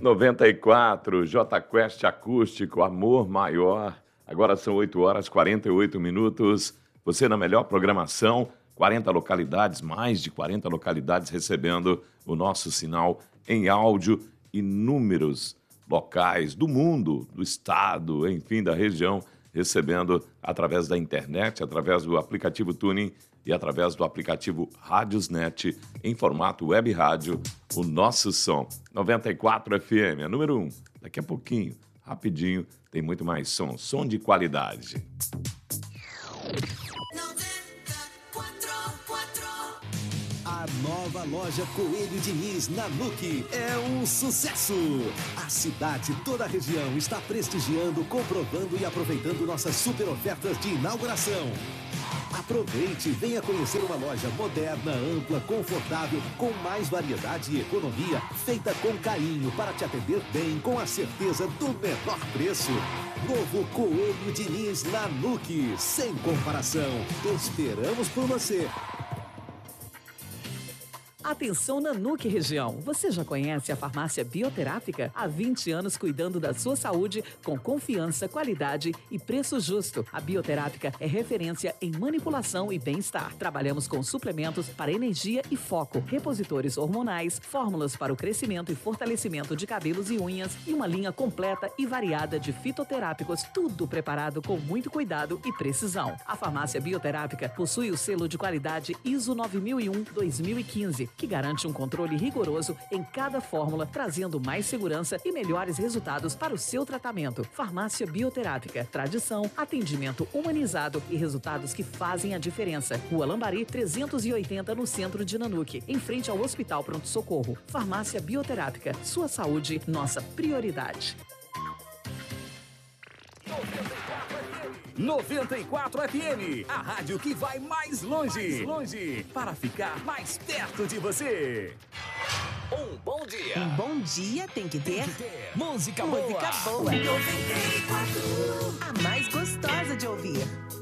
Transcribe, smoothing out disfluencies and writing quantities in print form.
94, J Quest Acústico, Amor Maior. Agora são 8 horas e 48 minutos. Você na melhor programação, 40 localidades, mais de 40 localidades recebendo o nosso sinal em áudio, inúmeros locais do mundo, do estado, enfim, da região, recebendo através da internet, através do aplicativo Tuning e através do aplicativo Radiosnet, em formato web rádio, o nosso som. 94 FM, a número 1. Daqui a pouquinho, rapidinho, tem muito mais som. Som de qualidade. A nova loja Coelho Diniz na NUC é um sucesso! A cidade, toda a região está prestigiando, comprovando e aproveitando nossas super ofertas de inauguração. Aproveite e venha conhecer uma loja moderna, ampla, confortável, com mais variedade e economia, feita com carinho para te atender bem, com a certeza do menor preço. Novo Coelho Diniz na NUC, sem comparação. Esperamos por você. Atenção Nanuque região. Você já conhece a farmácia Bioterápica? Há 20 anos cuidando da sua saúde com confiança, qualidade e preço justo. A Bioterápica é referência em manipulação e bem-estar. Trabalhamos com suplementos para energia e foco, repositores hormonais, fórmulas para o crescimento e fortalecimento de cabelos e unhas e uma linha completa e variada de fitoterápicos, tudo preparado com muito cuidado e precisão. A farmácia Bioterápica possui o selo de qualidade ISO 9001-2015, que garante um controle rigoroso em cada fórmula, trazendo mais segurança e melhores resultados para o seu tratamento. Farmácia Bioterápica, tradição, atendimento humanizado e resultados que fazem a diferença. Rua Lambari, 380, no centro de Nanuque, em frente ao Hospital Pronto Socorro. Farmácia Bioterápica, sua saúde, nossa prioridade. 94 FM, a rádio que vai mais longe, para ficar mais perto de você. Um bom dia. Um bom dia tem que ter Música boa. 94. A mais gostosa de ouvir.